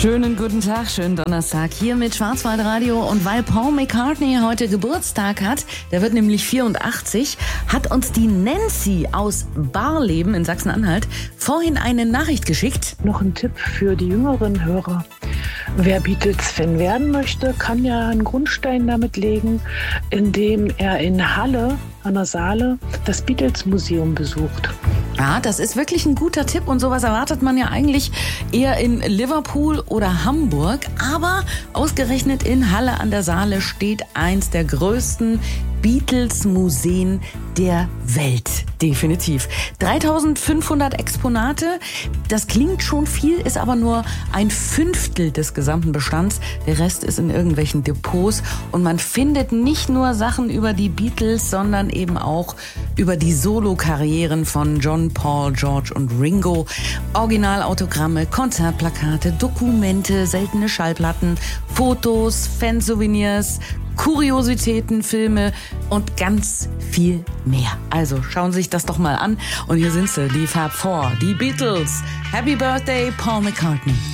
Schönen guten Tag, schönen Donnerstag hier mit Schwarzwaldradio. Und weil Paul McCartney heute Geburtstag hat, der wird nämlich 84, hat uns die Nancy aus Barleben in Sachsen-Anhalt vorhin eine Nachricht geschickt. Noch ein Tipp für die jüngeren Hörer. Wer Beatles-Fan werden möchte, kann ja einen Grundstein damit legen, indem er in Halle an der Saale das Beatles-Museum besucht. Ja, das ist wirklich ein guter Tipp und sowas erwartet man ja eigentlich eher in Liverpool oder Hamburg. Aber ausgerechnet in Halle an der Saale steht eins der größten Beatles-Museen der Welt. Definitiv. 3500 Exponate. Das klingt schon viel, ist aber nur ein Fünftel des gesamten Bestands. Der Rest ist in irgendwelchen Depots. Und man findet nicht nur Sachen über die Beatles, sondern eben auch über die Solo-Karrieren von John, Paul, George und Ringo. Originalautogramme, Konzertplakate, Dokumente, seltene Schallplatten, Fotos, Fansouvenirs, Kuriositäten, Filme und ganz viel mehr. Also schauen Sie sich das doch mal an. Und hier sind sie, die Fab Four, die Beatles. Happy Birthday, Paul McCartney.